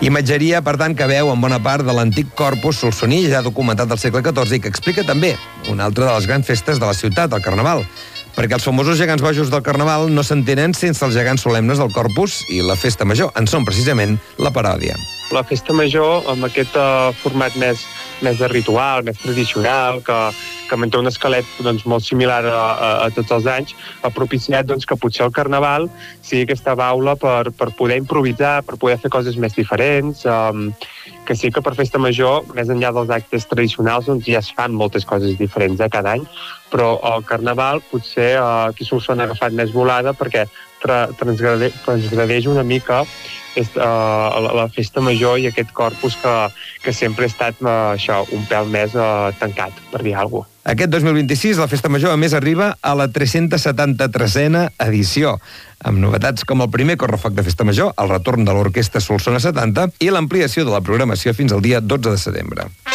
Imatgeria, per tant, que veu en bona part de l'antic corpus solsoní, ja documentat del segle XIV, i que explica també una altra de les grans festes de la ciutat, el Carnaval. Perquè els famosos gegants bojos del Carnaval no s'entenen sense els gegants solemnes del Corpus i la Festa Major. En són precisament la paròdia. La Festa Major, amb aquest format més de ritual, més tradicional, que manté un esquelet molt similar a tots els anys, ha propiciat que potser el Carnaval sigui aquesta baula per poder improvisar, per poder fer coses més diferents, que sí que per Festa Major, més enllà dels actes tradicionals, ja es fan moltes coses diferents cada any, però el Carnaval potser aquí s'ho han agafat més volada perquè transgredeix una mica la Festa Major i aquest corpus que sempre ha estat un pèl més tancat, per dir alguna cosa. Aquest 2026 la Festa Major a més arriba a la 373a edició, amb novetats com el primer correfoc de Festa Major, el retorn de l'Orquestra Solsona 70 i l'ampliació de la programació fins al dia 12 de setembre.